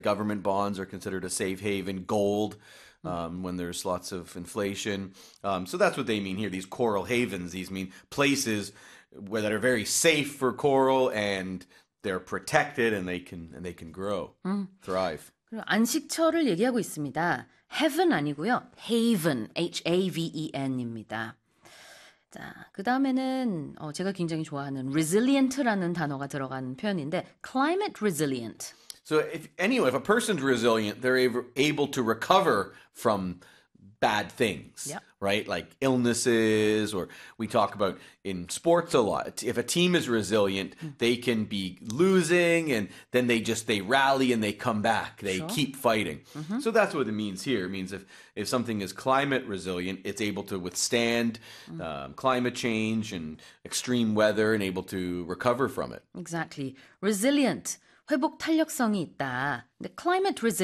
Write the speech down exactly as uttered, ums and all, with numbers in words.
Government bonds are considered a safe haven. Gold, um, when there's lots of inflation. Um, so that's what they mean here. These coral havens. These mean places where that are very safe for coral and they're protected and they can and they can grow, 음. thrive. 그리고 안식처를 얘기하고 있습니다. heaven 아니고요. haven, H A V E N입니다. 자, 그 다음에는 어, 제가 굉장히 좋아하는 resilient라는 단어가 들어간 표현인데 climate resilient. So if anyway, if a person's resilient, they're able, able to recover from bad things, Yep. right? Like illnesses, or we talk about in sports a lot. If a team is resilient, mm. they can be losing and then they just, they rally and they come back. They Sure. keep fighting. Mm-hmm. So that's what it means here. It means if, if something is climate resilient, it's able to withstand mm. um, climate change and extreme weather and able to recover from it. Exactly. Resilient. 회복 탄력성이 있다. 근데 climate resilient